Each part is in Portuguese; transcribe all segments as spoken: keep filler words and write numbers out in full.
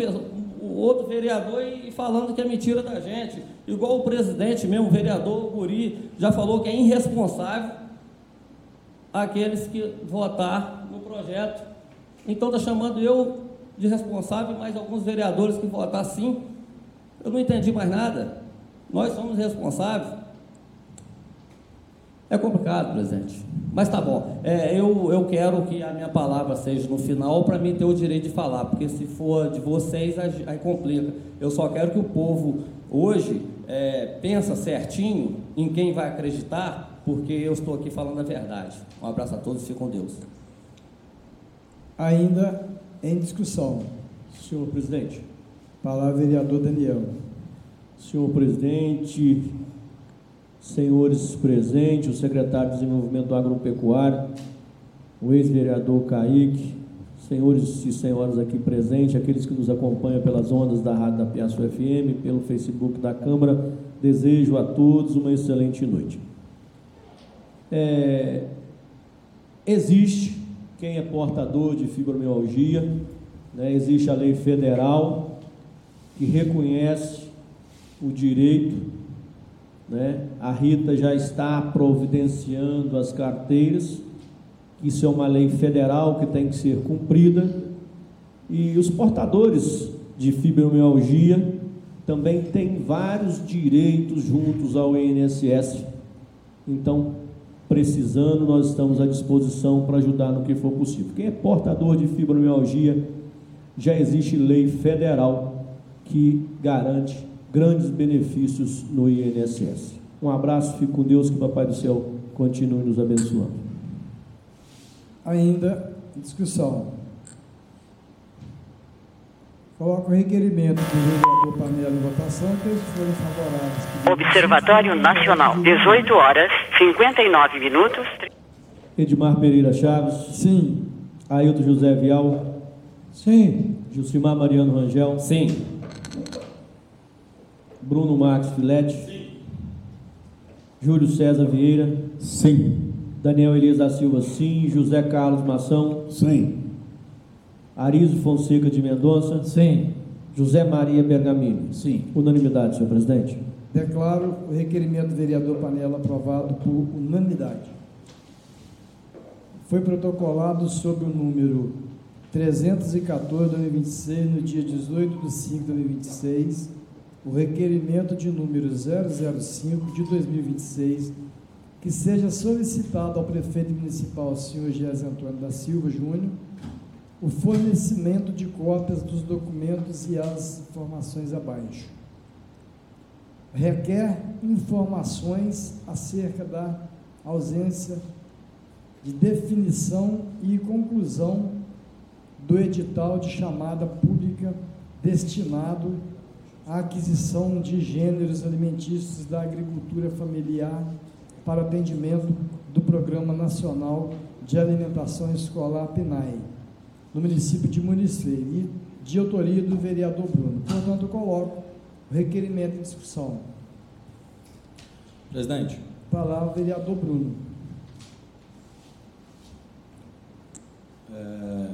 o outro vereador e falando que é mentira da gente, igual o presidente mesmo, o vereador Guri, já falou que é irresponsável aqueles que votar no projeto. Então está chamando eu de responsável, mas alguns vereadores que votar sim. Eu não entendi mais nada. Nós somos responsáveis. É complicado, presidente. Mas tá bom. É, eu, eu quero que a minha palavra seja no final para mim ter o direito de falar, porque se for de vocês, aí, aí complica. Eu só quero que o povo hoje é, pensa certinho em quem vai acreditar, porque eu estou aqui falando a verdade. Um abraço a todos e fiquem com Deus. Ainda em discussão. Senhor presidente. Palavra vereador Daniel. Senhor presidente, senhores presentes, o secretário de Desenvolvimento Agropecuário, o ex-vereador Kaique, senhores e senhoras aqui presentes, aqueles que nos acompanham pelas ondas da Rádio da Piaçu F M, pelo Facebook da Câmara, desejo a todos uma excelente noite. É, existe quem é portador de fibromialgia, né, existe a lei federal que reconhece o direito, né? A Rita já está providenciando as carteiras, isso é uma lei federal que tem que ser cumprida, e os portadores de fibromialgia também têm vários direitos juntos ao I N S S, então, precisando, nós estamos à disposição para ajudar no que for possível. Quem é portador de fibromialgia, já existe lei federal que garante grandes benefícios no I N S S. Um abraço, fique com Deus, que o Papai do Céu continue nos abençoando. Ainda em discussão. Coloco o requerimento do vereador Panela em votação, todos foram favoráveis. Observatório Nacional, dezoito horas, cinquenta e nove minutos. Edmar Pereira Chaves. Sim. Ailton José Vial. Sim. Gilcimar Mariano Rangel. Sim. Bruno Marques Filete. Sim. Júlio César Vieira. Sim. Daniel Elias da Silva, sim. José Carlos Mação. Sim. Arizo Fonseca de Mendonça. Sim. José Maria Bergamini. Sim. Unanimidade, senhor presidente. Declaro o requerimento do vereador Panela aprovado por unanimidade. Foi protocolado sob o número trezentos e quatorze, dois mil e vinte e seis, no dia dezoito de cinco de dois mil e vinte e seis, o requerimento de número zero zero cinco de dois mil e vinte e seis, que seja solicitado ao prefeito municipal, senhor Gésio Antônio da Silva Júnior, o fornecimento de cópias dos documentos e as informações abaixo. Requer informações acerca da ausência de definição e conclusão do edital de chamada pública destinado à aquisição de gêneros alimentícios da agricultura familiar para atendimento do Programa Nacional de Alimentação Escolar PNAE, no município de Município, e de autoria do vereador Bruno. Portanto, eu coloco o requerimento em discussão. Presidente. Palavra, vereador Bruno. É,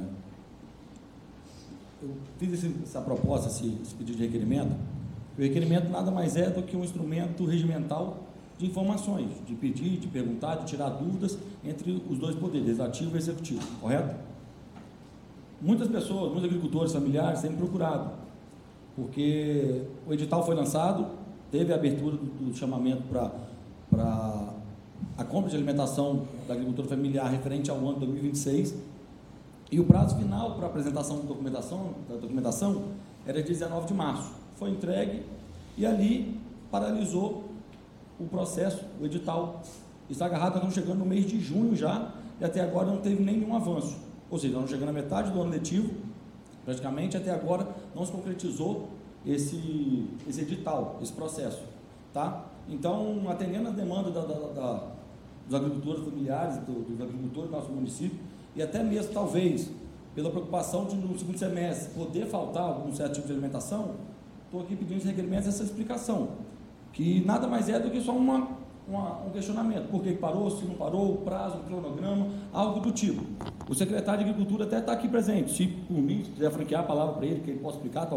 eu fiz esse, essa proposta, esse, esse pedido de requerimento. O requerimento nada mais é do que um instrumento regimental de informações, de pedir, de perguntar, de tirar dúvidas entre os dois poderes, legislativo e executivo, correto? Muitas pessoas, muitos agricultores familiares têm procurado, porque o edital foi lançado, teve a abertura do, do chamamento para para a compra de alimentação da agricultura familiar referente ao ano dois mil e vinte e seis, e o prazo final para a apresentação da documentação, da documentação era dezenove de março. Foi entregue e ali paralisou o processo, o edital está agarrado, nós estamos chegando no mês de junho já, e até agora não teve nenhum avanço, ou seja, nós estamos chegando na metade do ano letivo, praticamente até agora não se concretizou esse, esse edital, esse processo, tá? Então, atendendo a demanda da, da, da, dos agricultores familiares, do, dos agricultores do nosso município, e até mesmo, talvez, pela preocupação de, no segundo semestre, poder faltar algum certo tipo de alimentação, estou aqui pedindo esse requerimento, essa explicação, que nada mais é do que só uma, uma, um questionamento, por que parou, se não parou, o prazo, o cronograma, algo do tipo. O secretário de Agricultura até está aqui presente, se por mim, se quiser franquear a palavra para ele, que ele possa explicar,